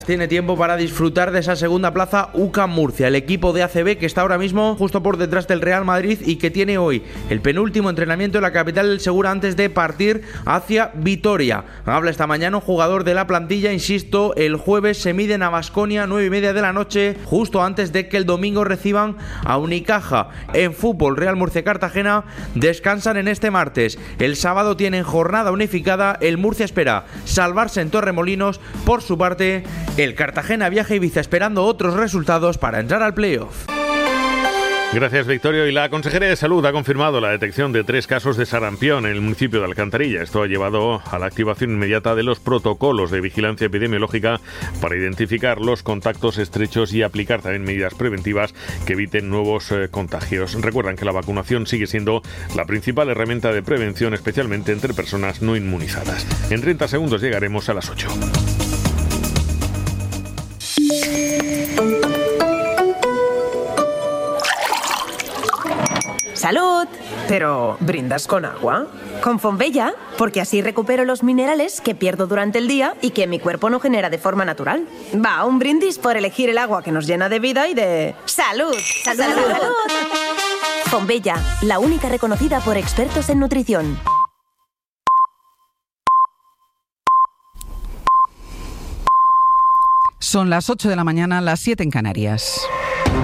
Tiene tiempo para disfrutar de esa segunda plaza UCAM Murcia, el equipo de ACB que está ahora mismo justo por detrás del Real Madrid y que tiene hoy el penúltimo entrenamiento en la capital del Segura antes de partir hacia Vitoria. Habla esta mañana un jugador de la plantilla, insisto, el jueves se miden a Baskonia 9:30 de la noche, justo antes de que el domingo reciban a Unicaja. En fútbol, Real Murcia Cartagena descansan en este martes. El sábado tienen jornada unificada, el Murcia espera salvarse en Torremolinos. Por su parte, el Cartagena viaja a Ibiza esperando otros resultados para entrar al playoff. Gracias, Victorio. Y la Consejería de Salud ha confirmado la detección de 3 casos de sarampión en el municipio de Alcantarilla. Esto ha llevado a la activación inmediata de los protocolos de vigilancia epidemiológica para identificar los contactos estrechos y aplicar también medidas preventivas que eviten nuevos contagios. Recuerdan que la vacunación sigue siendo la principal herramienta de prevención, especialmente entre personas no inmunizadas. En 30 segundos llegaremos a las 8. ¡Salud! Pero, ¿brindas con agua? Con Fonbella, porque así recupero los minerales que pierdo durante el día y que mi cuerpo no genera de forma natural. Va, un brindis por elegir el agua que nos llena de vida y de... ¡Salud! ¡Salud! ¡Salud! Fonbella, la única reconocida por expertos en nutrición. Son las 8 de la mañana, las 7 en Canarias.